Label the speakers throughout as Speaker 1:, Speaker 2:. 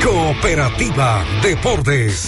Speaker 1: Cooperativa Deportes.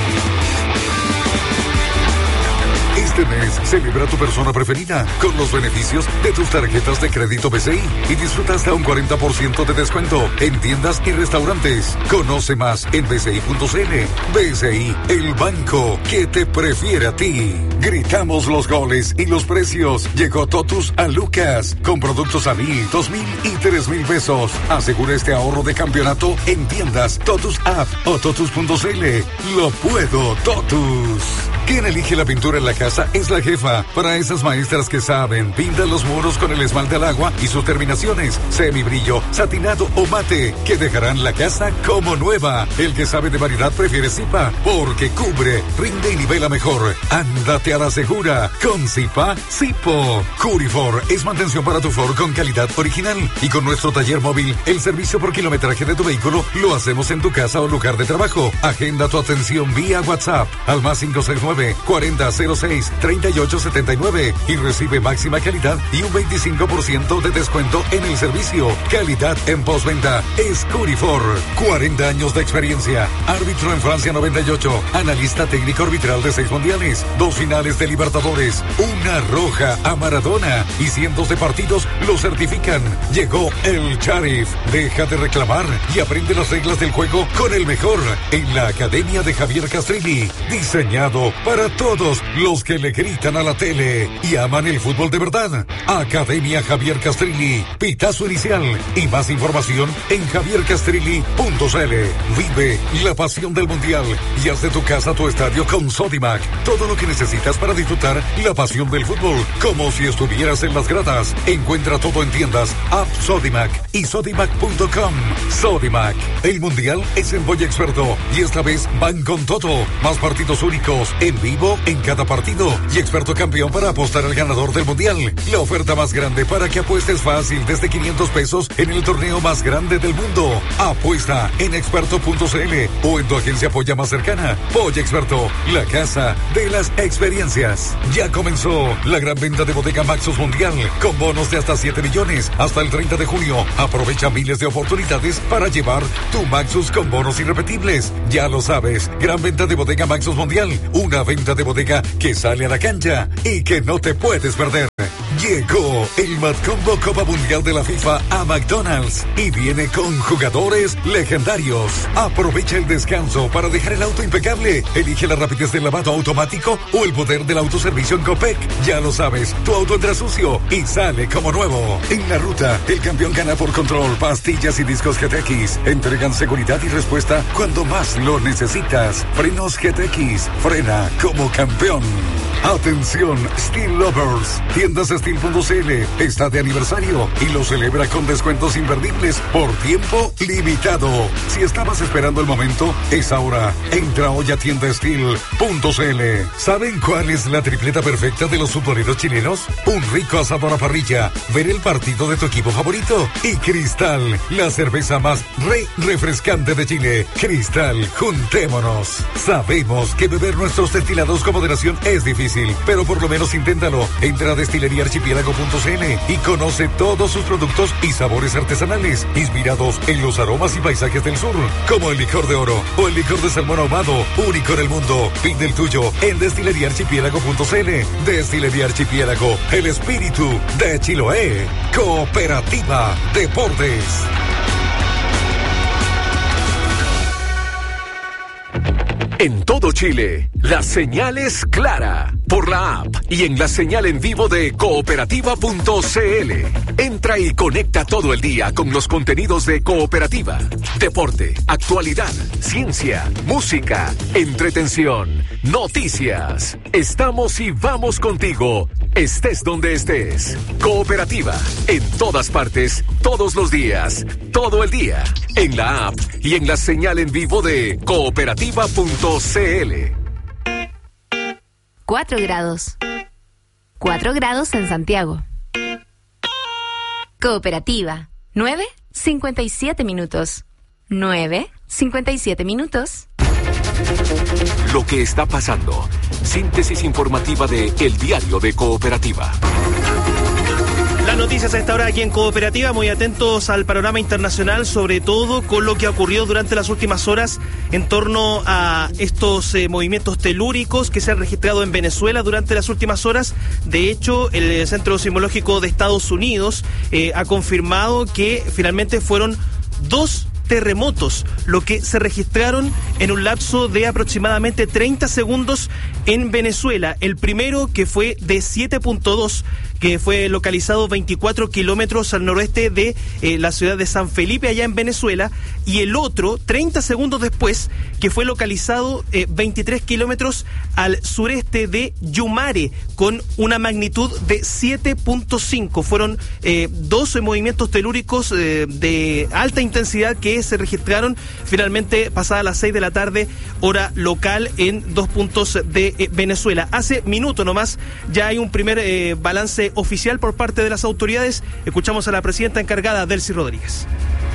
Speaker 1: Este mes celebra a tu persona preferida con los beneficios de tus tarjetas de crédito BCI y disfruta hasta un 40% de descuento en tiendas y restaurantes. Conoce más en bci.cl. BCI, el banco que te prefiere a ti. Gritamos los goles y los precios. Llegó Totus a Lucas con productos a 1,000, 2,000 y 3,000 pesos. Asegura este ahorro de campeonato en tiendas Totus App o Totus.cl. Lo puedo, Totus. Quien elige la pintura en la casa es la jefa. Para esas maestras que saben, pintan los muros con el esmalte al agua y sus terminaciones, semibrillo, satinado o mate, que dejarán la casa como nueva. El que sabe de variedad prefiere Zipa, porque cubre, rinde y nivela mejor. Ándate a la segura con Zipa, Zipo. Curifor es mantención para tu Ford con calidad original. Y con nuestro taller móvil, el servicio por kilometraje de tu vehículo lo hacemos en tu casa o lugar de trabajo. Agenda tu atención vía WhatsApp al más 569-4006-3879 y recibe máxima calidad y un 25% de descuento en el servicio. Calidad en postventa es Curifor. 40 años de experiencia. Árbitro en Francia 98. Analista técnico arbitral de 6 mundiales, 2 finales de Libertadores, una roja a Maradona y cientos de partidos lo certifican. Llegó el Sheriff. Deja de reclamar y aprende las reglas del juego con el mejor en la Academia de Javier Castrilli. Diseñado para todos los que le gritan a la tele y aman el fútbol de verdad. Academia Javier Castrilli. Pitazo inicial y más información en javiercastrilli.cl. Vive la pasión del mundial y haz de tu casa tu estadio con Sodimac. Todo lo que necesitas para disfrutar la pasión del fútbol, como si estuvieras en las gradas. Encuentra todo en tiendas, app Sodimac y sodimac.com. Sodimac. El mundial es en Boya Experto y esta vez van con todo. Más partidos únicos en vivo en cada partido y Experto campeón para apostar al ganador del mundial. La oferta más grande para que apuestes fácil desde 500 pesos en el torneo más grande del mundo. Apuesta en experto.cl o en tu agencia Polla más cercana. Polla Experto, la casa de las experiencias. Ya comenzó la gran venta de Bodega Maxus Mundial con bonos de hasta 7 millones hasta el 30 de junio. Aprovecha miles de oportunidades para llevar tu Maxus con bonos irrepetibles. Ya lo sabes, gran venta de Bodega Maxus Mundial. Una venta de bodega que sale a la cancha y que no te puedes perder. Llegó el Madcombo Copa Mundial de la FIFA a McDonald's y viene con jugadores legendarios. Aprovecha el descanso para dejar el auto impecable. Elige la rapidez del lavado automático o el poder del autoservicio en Copec. Ya lo sabes, tu auto entra sucio y sale como nuevo. En la ruta, el campeón gana por control. Pastillas y discos GTX entregan seguridad y respuesta cuando más lo necesitas. Frenos GTX, frena como campeón. Atención, Steel Lovers. Tiendas Steel.cl está de aniversario y lo celebra con descuentos imperdibles por tiempo limitado. Si estabas esperando el momento, es ahora. Entra hoy a tiendasteel.cl. ¿Saben cuál es la tripleta perfecta de los futboleros chilenos? Un rico asado a la parrilla, ver el partido de tu equipo favorito y Cristal, la cerveza más refrescante de Chile. Cristal, juntémonos. Sabemos que beber nuestros destilados con moderación es difícil, pero por lo menos inténtalo. Entra a destileriaarchipiélago.cl y conoce todos sus productos y sabores artesanales, inspirados en los aromas y paisajes del sur, como el licor de oro o el licor de salmón ahumado, único en el mundo. Pide el tuyo en destileriaarchipiélago.cl. Destilería Archipiélago, el espíritu de Chiloé. Cooperativa Deportes.
Speaker 2: En todo Chile, la señal es clara. Por la app y en la señal en vivo de cooperativa.cl. Entra y conecta todo el día con los contenidos de Cooperativa. Deporte, actualidad, ciencia, música, entretención, noticias. Estamos y vamos contigo, estés donde estés. Cooperativa, en todas partes, todos los días, todo el día. En la app y en la señal en vivo de cooperativa.cl.
Speaker 3: 4 grados. 4 grados en Santiago. Cooperativa. 9:57 minutos. 9:57 minutos.
Speaker 2: Lo que está pasando. Síntesis informativa de El Diario de Cooperativa.
Speaker 4: La Las noticias a esta hora aquí en Cooperativa, muy atentos al panorama internacional, sobre todo con lo que ha ocurrido durante las últimas horas en torno a estos movimientos telúricos que se han registrado en Venezuela durante las últimas horas. De hecho, el Centro Sismológico de Estados Unidos ha confirmado que finalmente fueron 2 terremotos, lo que se registraron en un lapso de aproximadamente 30 segundos en Venezuela. El primero, que fue de 7.2, que fue localizado 24 kilómetros al noroeste de la ciudad de San Felipe, allá en Venezuela, y el otro, 30 segundos después, que fue localizado 23 kilómetros al sureste de Yumare, con una magnitud de 7.5. Fueron 12 movimientos telúricos de alta intensidad que se registraron finalmente pasadas las 6 de la tarde, hora local, en 2 puntos de Venezuela. Hace minutos nomás ya hay un primer balance oficial por parte de las autoridades. Escuchamos a la presidenta encargada, Delcy Rodríguez.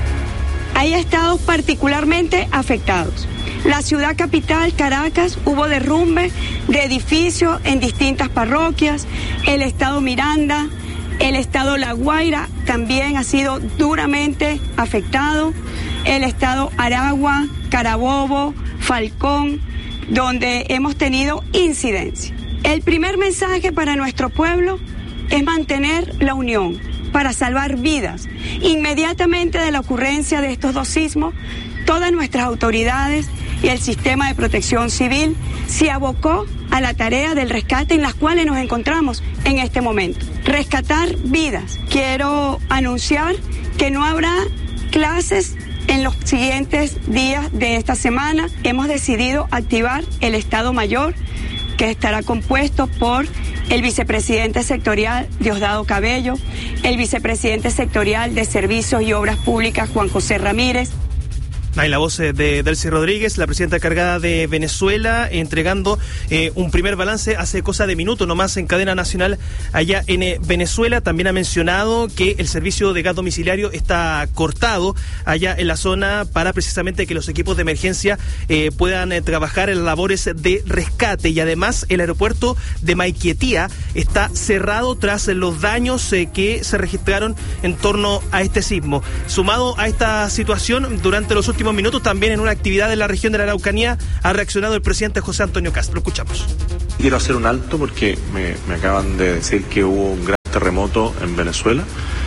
Speaker 5: Hay estados particularmente afectados. La ciudad capital, Caracas, hubo derrumbe de edificios en distintas parroquias. El estado Miranda, el estado La Guaira también ha sido duramente afectado. El estado Aragua, Carabobo, Falcón, donde hemos tenido incidencia. El primer mensaje para nuestro pueblo es mantener la unión para salvar vidas. Inmediatamente de la ocurrencia de estos 2 sismos, todas nuestras autoridades y el sistema de protección civil se abocó a la tarea del rescate en las cuales nos encontramos en este momento. Rescatar vidas. Quiero anunciar que no habrá clases en los siguientes días de esta semana. Hemos decidido activar el Estado Mayor, que estará compuesto por el vicepresidente sectorial Diosdado Cabello, el vicepresidente sectorial de Servicios y Obras Públicas Juan José Ramírez.
Speaker 4: Ahí la voz de Delcy Rodríguez, la presidenta encargada de Venezuela, entregando un primer balance hace cosa de minutos nomás en cadena nacional allá en Venezuela. También ha mencionado que el servicio de gas domiciliario está cortado allá en la zona para precisamente que los equipos de emergencia puedan trabajar en labores de rescate. Y además el aeropuerto de Maiquetía está cerrado tras los daños que se registraron en torno a este sismo. Sumado a esta situación, durante los últimos minutos, también en una actividad en la región de la Araucanía, ha reaccionado el presidente José Antonio Cast. Lo escuchamos.
Speaker 6: Quiero hacer un alto porque me acaban de decir que hubo un gran terremoto en Venezuela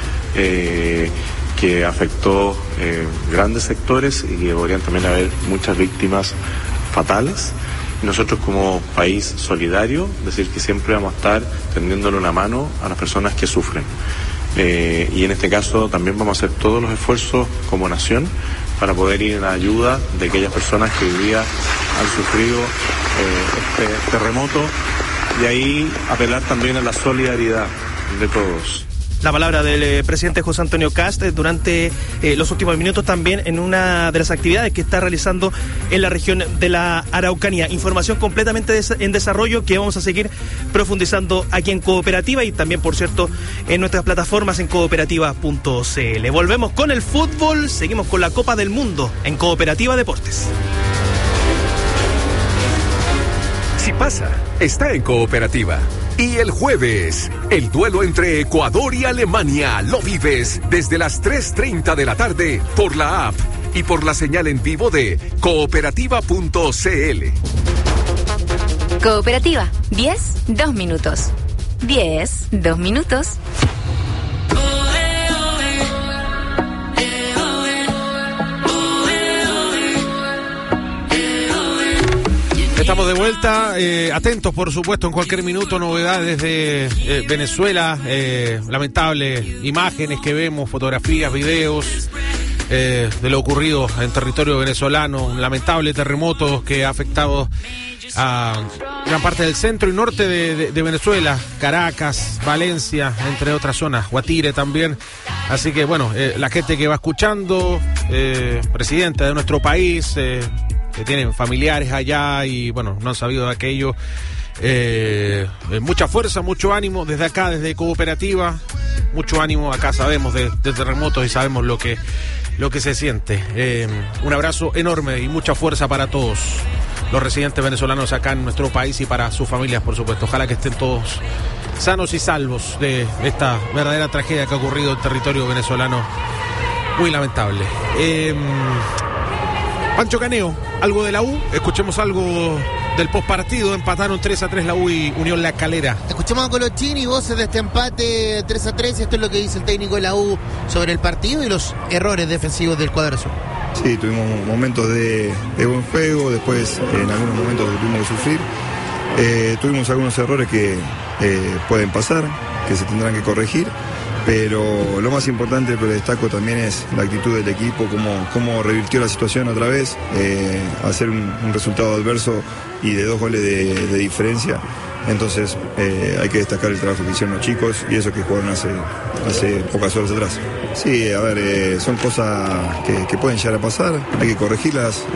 Speaker 6: que afectó grandes sectores y que podrían también haber muchas víctimas fatales. Nosotros, como país solidario, decir que siempre vamos a estar tendiéndole una mano a las personas que sufren. Y en este caso también vamos a hacer todos los esfuerzos como nación para poder ir en la ayuda de aquellas personas que hoy día han sufrido este terremoto, y ahí apelar también a la solidaridad de todos.
Speaker 4: La palabra del presidente José Antonio Cast durante los últimos minutos, también en una de las actividades que está realizando en la región de la Araucanía. Información completamente en desarrollo que vamos a seguir profundizando aquí en Cooperativa y también, por cierto, en nuestras plataformas en cooperativa.cl. Volvemos con el fútbol, seguimos con la Copa del Mundo en Cooperativa Deportes.
Speaker 2: Si pasa, está en Cooperativa. Y el jueves, el duelo entre Ecuador y Alemania lo vives desde las 3:30 de la tarde por la app y por la señal en vivo de cooperativa.cl.
Speaker 3: Cooperativa, 10, 2 minutos. 10, 2 minutos.
Speaker 7: Estamos de vuelta, atentos por supuesto en cualquier minuto, novedades de Venezuela, lamentables imágenes que vemos, fotografías, videos de lo ocurrido en territorio venezolano, un lamentable terremoto que ha afectado a gran parte del centro y norte de Venezuela, Caracas, Valencia, entre otras zonas, Guatire también. Así que bueno, la gente que va escuchando, presidenta de nuestro país, que tienen familiares allá y bueno, no han sabido de aquello, mucha fuerza, mucho ánimo desde acá, desde Cooperativa, mucho ánimo. Acá sabemos de terremotos y sabemos lo que se siente. Un abrazo enorme y mucha fuerza para todos los residentes venezolanos acá en nuestro país y para sus familias, por supuesto. Ojalá que estén todos sanos y salvos de esta verdadera tragedia que ha ocurrido en territorio venezolano. Muy lamentable. Pancho Caneo, algo de la U, escuchemos algo del postpartido. Empataron 3-3 la U y Unión La Calera.
Speaker 8: Escuchemos a Colochini, voces de este empate 3-3. Esto es lo que dice el técnico de la U sobre el partido y los errores defensivos del cuadro azul.
Speaker 9: Sí, tuvimos momentos de buen juego, después en algunos momentos tuvimos que sufrir. Tuvimos algunos errores que pueden pasar, que se tendrán que corregir. Pero lo más importante, pero destaco también, es la actitud del equipo, cómo revirtió la situación otra vez, hacer un resultado adverso y de 2 goles de diferencia. Entonces hay que destacar el trabajo que hicieron los chicos y eso que jugaron hace pocas horas atrás. Sí, a ver, son cosas que pueden llegar a pasar, hay que corregirlas,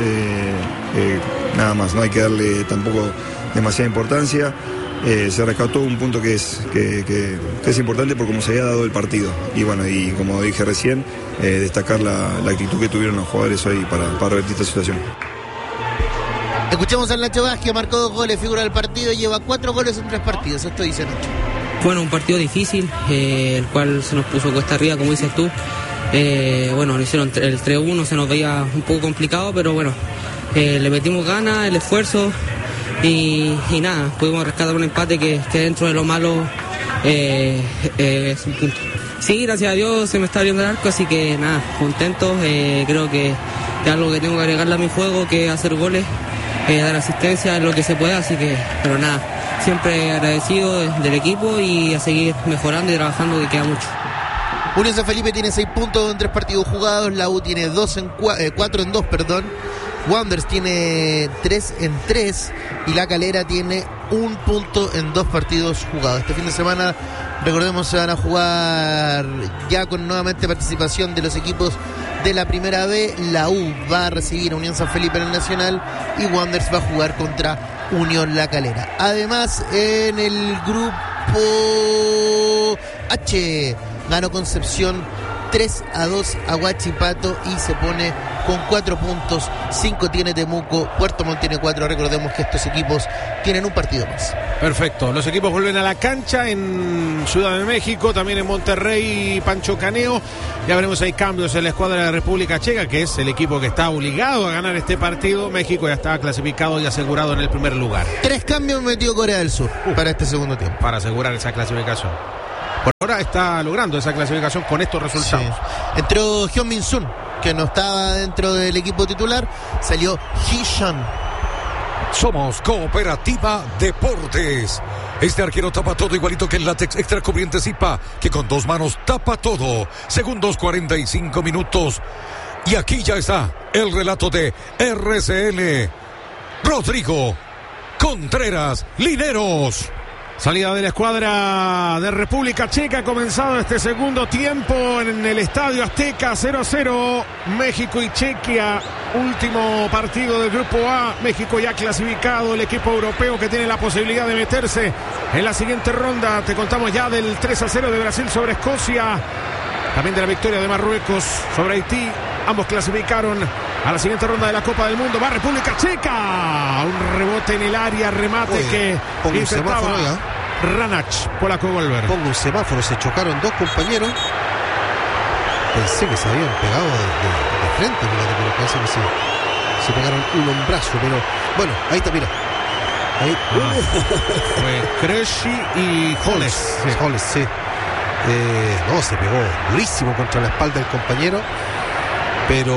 Speaker 9: nada más, no hay que darle tampoco demasiada importancia. Se rescató un punto que es importante por cómo se había dado el partido. Y bueno, y como dije recién, destacar la actitud que tuvieron los jugadores hoy para revertir esta situación.
Speaker 8: Escuchemos a Nacho Vázquez, marcó 2 goles, figura del partido, lleva 4 goles en 3 partidos. Esto dice Nacho.
Speaker 10: Bueno, un partido difícil, el cual se nos puso cuesta arriba, como dices tú. Bueno, nos hicieron el 3-1, se nos veía un poco complicado, pero bueno, le metimos ganas, el esfuerzo. Y nada, pudimos rescatar un empate que dentro de lo malo es un punto. Sí, gracias a Dios se me está abriendo el arco, así que nada, contento. Creo que es algo que tengo que agregarle a mi juego, que es hacer goles, dar asistencia en lo que se pueda, así que, pero nada, siempre agradecido del equipo y a seguir mejorando y trabajando, que queda mucho.
Speaker 8: Unión San Felipe tiene 6 puntos en 3 partidos jugados, la U tiene 4 en 2, Wanderers tiene 3 en 3 y La Calera tiene 1 punto en 2 partidos jugados. Este fin de semana, recordemos, se van a jugar ya con nuevamente participación de los equipos de la Primera B. La U va a recibir a Unión San Felipe en el Nacional y Wanderers va a jugar contra Unión La Calera. Además, en el grupo H, ganó Concepción 3-2 a Huachipato y se pone con 4 puntos. 5 tiene Temuco, Puerto Montt tiene 4. Recordemos que estos equipos tienen un partido más.
Speaker 7: Perfecto, los equipos vuelven a la cancha en Ciudad de México, también en Monterrey. Pancho Caneo, ya veremos, hay cambios en la escuadra de República Checa, que es el equipo que está obligado a ganar este partido. México ya está clasificado y asegurado en el primer lugar.
Speaker 8: 3 cambios metió Corea del Sur para este segundo tiempo,
Speaker 7: para asegurar esa clasificación. Por ahora está logrando esa clasificación con estos resultados.
Speaker 8: Sí. Entró Hyun Min Sun, que no estaba dentro del equipo titular. Salió Hee-Shun.
Speaker 1: Somos Cooperativa Deportes. Este arquero tapa todo igualito que el látex extra cubriente Zipa, que con 2 manos tapa todo. Segundos 45 minutos. Y aquí ya está el relato de RCN. Rodrigo Contreras Lineros.
Speaker 7: Salida de la escuadra de República Checa, ha comenzado este segundo tiempo en el Estadio Azteca. 0-0 México y Chequia, último partido del grupo A. México ya clasificado, el equipo europeo que tiene la posibilidad de meterse en la siguiente ronda. Te contamos ya del 3-0 de Brasil sobre Escocia, también de la victoria de Marruecos sobre Haití. Ambos clasificaron a la siguiente ronda de la Copa del Mundo. Va República Checa, un rebote en el área, remate que intentaba Ranach, polaco Golver.
Speaker 11: Pongo un semáforo, se chocaron 2 compañeros. Pensé que se habían pegado de frente, pero parece que se pegaron un hombrazo, pero bueno, ahí está, mira. Ahí.
Speaker 7: Fue Cresci y Holles.
Speaker 11: Holles, sí. No, se pegó durísimo contra la espalda del compañero. Pero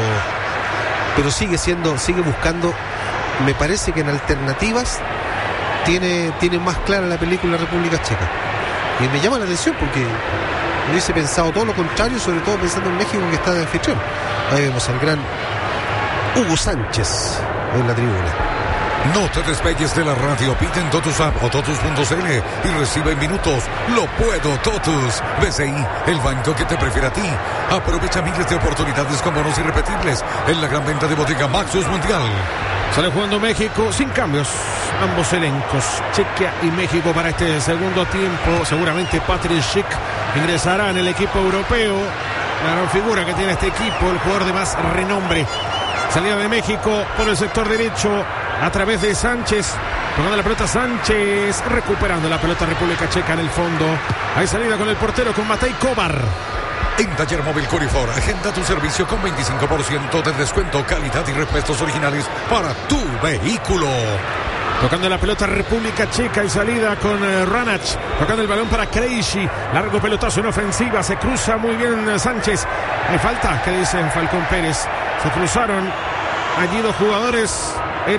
Speaker 11: sigue buscando. Me parece que en alternativas tiene más clara la película República Checa. Y me llama la atención porque hubiese pensado todo lo contrario, sobre todo pensando en México, que está de anfitrión. Ahí vemos al gran Hugo Sánchez en la tribuna.
Speaker 1: No te despegues de la radio, pide en Totus App o Totus.cl y recibe en minutos Lo Puedo Totus. BCI, el banco que te prefiere a ti. Aprovecha miles de oportunidades con bonos irrepetibles en la gran venta de Bodega Maxus Mundial.
Speaker 7: Sale jugando México sin cambios, ambos elencos, Chequia y México para este segundo tiempo. Seguramente Patrick Schick ingresará en el equipo europeo, la gran figura que tiene este equipo, el jugador de más renombre. Salida de México por el sector derecho, a través de Sánchez. Tocando la pelota Sánchez, recuperando la pelota República Checa en el fondo. Hay salida con el portero, con Matej Kovar.
Speaker 1: En Taller Móvil Curifor, agenda tu servicio con 25% de descuento, calidad y repuestos originales para tu vehículo.
Speaker 7: Tocando la pelota República Checa y salida con Ranac. Tocando el balón para Krejci. Largo pelotazo en ofensiva. Se cruza muy bien Sánchez. Hay falta, que dice Falcón Pérez. Se cruzaron allí dos jugadores.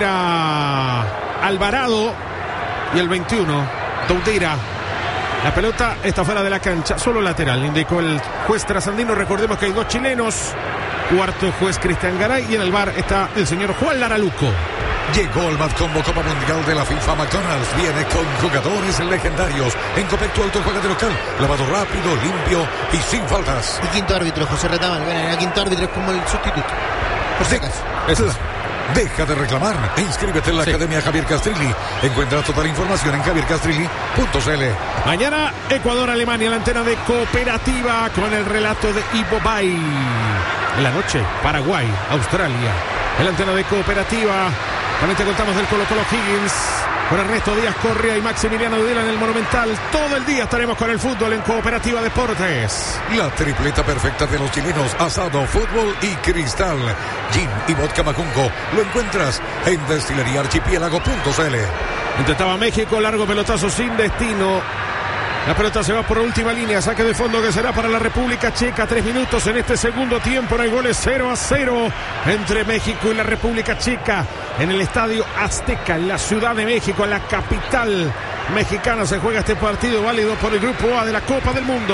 Speaker 7: Era Alvarado y el 21, Doudeira. La pelota está fuera de la cancha, solo lateral, indicó el juez trasandino. Recordemos que hay dos chilenos. Cuarto juez Cristian Garay y en el VAR está el señor Juan Laraluco.
Speaker 1: Llegó el Matcombo Copa Mundial de la FIFA. McDonald's viene con jugadores legendarios. En Copecto Auto juega de local. Lavado rápido, limpio y sin faltas.
Speaker 8: Y quinto árbitro, José Retamal. Bueno, el quinto árbitro es como el sustituto. Por si acaso.
Speaker 1: Eso es. Deja de reclamar e inscríbete en la Academia Javier Castrilli. Encuentra toda la información en javiercastrilli.cl.
Speaker 7: Mañana Ecuador-Alemania, la antena de Cooperativa con el relato de Ivo Bay. En la noche, Paraguay, Australia. En la antena de Cooperativa también te contamos del Colo-Colo Higgins con Ernesto Díaz Correa y Maximiliano Udela en el Monumental. Todo el día estaremos con el fútbol en Cooperativa Deportes.
Speaker 1: La tripleta perfecta de los chilenos: asado, fútbol y cristal. Gin y vodka Macunco lo encuentras en destileríaarchipiélago.cl.
Speaker 7: Intentaba México, largo pelotazo sin destino. La pelota se va por última línea, saque de fondo que será para la República Checa. 3 minutos en este segundo tiempo, no hay goles. 0-0 entre México y la República Checa en el Estadio Azteca, en la Ciudad de México, en la capital mexicana. Se juega este partido válido por el Grupo A de la Copa del Mundo.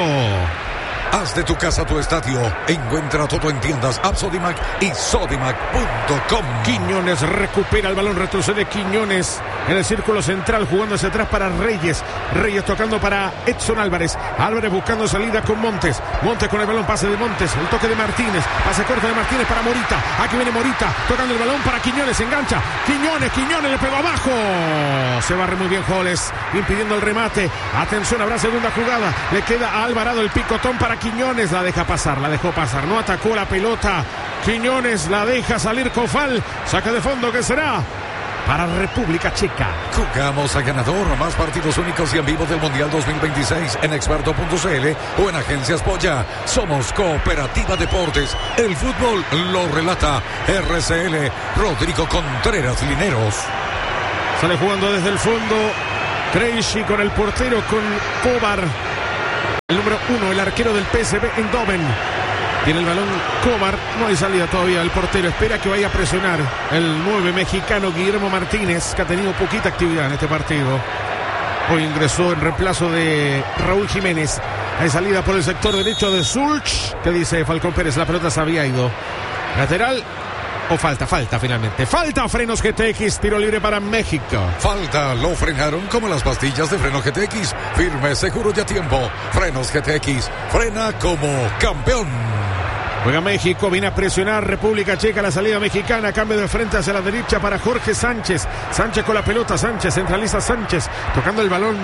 Speaker 1: Haz de tu casa tu estadio. Encuentra todo en tiendas Sodimac y Sodimac.com.
Speaker 7: Quiñones recupera el balón, retrocede Quiñones en el círculo central, jugando hacia atrás para Reyes. Reyes tocando para Edson Álvarez. Álvarez buscando salida con Montes. Montes con el balón, pase de Montes. El toque de Martínez. Pase corto de Martínez para Morita. Aquí viene Morita tocando el balón para Quiñones. Engancha. Quiñones le pegó abajo. Se barre muy bien Joles, impidiendo el remate. Atención, habrá segunda jugada. Le queda a Alvarado el picotón para Quiñones. La dejó pasar. No atacó la pelota. Quiñones la deja salir Cofal. Saca de fondo que será para República Checa.
Speaker 1: Jugamos a ganador. Más partidos únicos y en vivo del Mundial 2026 en experto.cl o en Agencias Polla. Somos Cooperativa Deportes. El fútbol lo relata RCL. Rodrigo Contreras Lineros.
Speaker 7: Sale jugando desde el fondo Krejci con el portero, con Kovar. El número 1, el arquero del PSV Eindhoven. Tiene el balón Kovar, no hay salida todavía. El portero espera que vaya a presionar el 9 mexicano Guillermo Martínez, que ha tenido poquita actividad en este partido. Hoy ingresó en reemplazo de Raúl Jiménez. Hay salida por el sector derecho de Sulch, que dice Falcón Pérez, la pelota se había ido. Lateral. ¿O falta finalmente? Falta Frenos GTX, tiro libre para México.
Speaker 1: Falta, lo frenaron como las pastillas de freno GTX. Firme, seguro y a tiempo. Frenos GTX, frena como campeón.
Speaker 7: Juega México, viene a presionar República Checa, la salida mexicana, cambio de frente hacia la derecha para Jorge Sánchez. Sánchez con la pelota, Sánchez centraliza Sánchez, tocando el balón.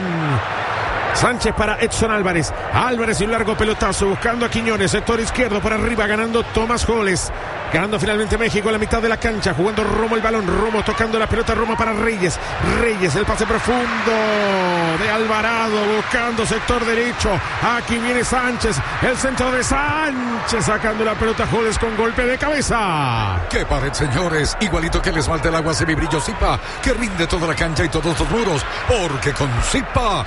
Speaker 7: Sánchez para Edson Álvarez. Álvarez y un largo pelotazo buscando a Quiñones. Sector izquierdo por arriba ganando Tomás Joles. Ganando finalmente México a la mitad de la cancha. Jugando Romo el balón. Romo tocando la pelota. Romo para Reyes. Reyes, el pase profundo de Alvarado. Buscando sector derecho. Aquí viene Sánchez. El centro de Sánchez. Sacando la pelota Joles con golpe de cabeza.
Speaker 1: ¡Qué pared, señores! Igualito que el esmalte del agua semibrillo Zipa, que rinde toda la cancha y todos los muros. Porque con Zipa...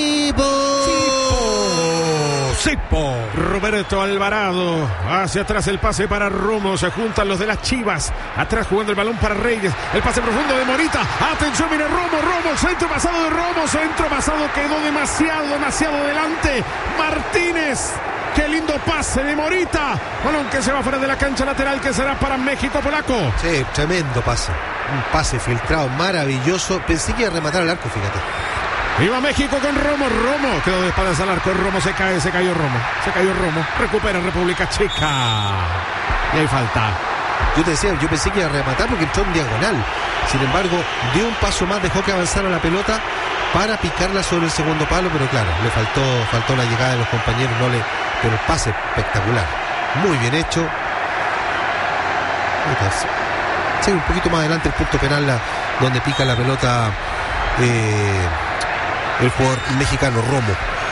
Speaker 1: Zipo.
Speaker 7: Roberto Alvarado. Hacia atrás el pase para Romo. Se juntan los de las Chivas. Atrás jugando el balón para Reyes. El pase profundo de Morita. Atención, mire Romo. Centro pasado de Romo. Centro pasado quedó demasiado delante. Martínez. Qué lindo pase de Morita. Balón que se va fuera de la cancha lateral, que será para México polaco.
Speaker 11: Sí, tremendo pase. Un pase filtrado maravilloso. Pensé que iba a rematar al arco, fíjate.
Speaker 7: Viva México con Romo. Romo quedó de espaldas al arco. Romo se cayó Romo. Recupera República Checa. Y hay falta.
Speaker 11: Yo pensé que iba a rematar porque entró en diagonal. Sin embargo, dio un paso más, dejó que avanzara la pelota para picarla sobre el segundo palo, pero claro, le faltó la llegada de los compañeros, pero el pase espectacular. Muy bien hecho. Sí, un poquito más adelante el punto penal donde pica la pelota el jugador mexicano Romo.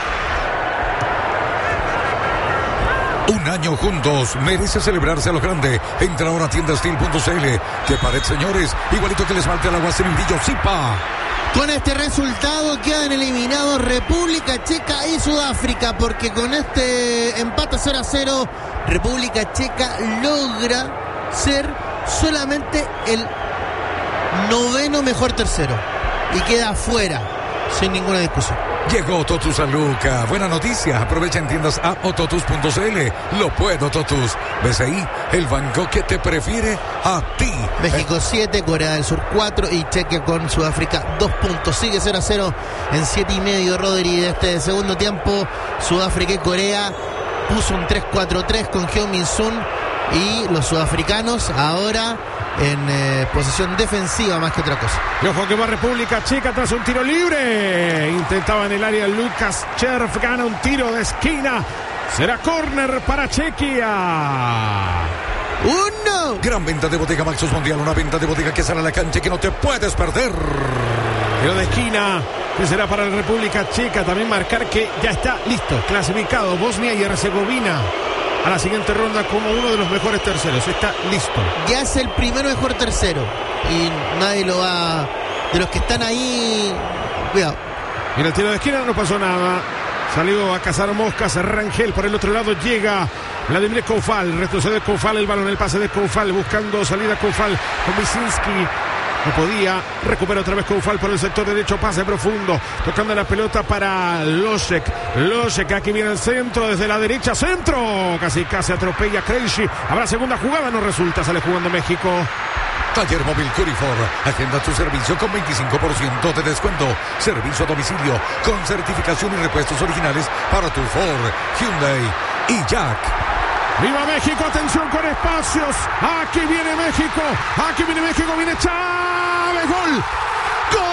Speaker 1: Un año juntos merece celebrarse a lo grande. Entra ahora a tiendastil.cl. Que pared, señores, igualito que les falte al agua sin brillo. ¡Zipa!
Speaker 8: Con este resultado quedan eliminados República Checa y Sudáfrica, porque con este empate 0-0 República Checa logra ser solamente el 9º mejor tercero y queda afuera sin ninguna discusión.
Speaker 1: Llegó Totus a Luca. Buena noticia. Aprovecha en tiendas app o totus.cl. Lo puedo, Totus. BCI, el banco que te prefiere a ti.
Speaker 8: México 7, Corea del Sur 4 y Chequia con Sudáfrica 2 puntos. Sigue 0-0 en 7:30, Rodri, de este segundo tiempo. Sudáfrica y Corea puso un 3-4-3 con Heung-min Son, y los sudafricanos ahora en posición defensiva más que otra cosa.
Speaker 7: Y ojo que va República Checa tras un tiro libre. Intentaba en el área Lucas Cherf, gana un tiro de esquina. Será córner para Chequia.
Speaker 8: ¡Uno!
Speaker 1: Gran venta de Bodega Maxus Mundial, una venta de bodega que sale a la cancha y que no te puedes perder.
Speaker 7: Tiro de esquina que será para la República Checa. También marcar que ya está listo, clasificado Bosnia y Herzegovina a la siguiente ronda como uno de los mejores terceros. Está listo.
Speaker 8: Ya es el primero mejor tercero y nadie lo va... De los que están ahí, cuidado.
Speaker 7: En el tiro de esquina no pasó nada. Salió a cazar moscas Rangel. Por el otro lado llega Vladimir Koufal. Retrocede Koufal, el balón, el pase de Koufal, buscando salida Koufal con Wyszynski. No podía, recupera otra vez Koufal por el sector derecho, pase profundo, tocando la pelota para Losek. Losek, aquí viene el centro, desde la derecha, centro, casi atropella Krejci. Habrá segunda jugada, no resulta, sale jugando México.
Speaker 1: Taller Móvil Curifor, agenda tu servicio con 25% de descuento. Servicio a domicilio con certificación y repuestos originales para tu Ford, Hyundai y Jack.
Speaker 7: ¡Viva México! ¡Atención con espacios! ¡Aquí viene México! ¡Aquí viene México! ¡Viene Chávez! ¡Gol!